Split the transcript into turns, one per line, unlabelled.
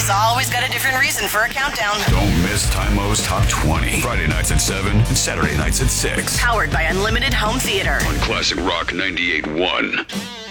Tymo's always got a different reason for a countdown.
Don't miss Tymo's Top 20. Friday nights at 7 and Saturday nights at 6.
Powered by Unlimited Home Theater.
On Classic Rock 98.1.